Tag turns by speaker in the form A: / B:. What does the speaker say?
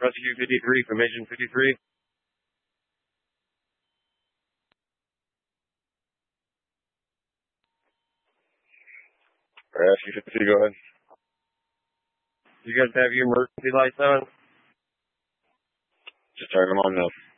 A: Rescue 53, formation 53. Rescue 52, go ahead. You guys have your emergency lights on?
B: Just turn them on now.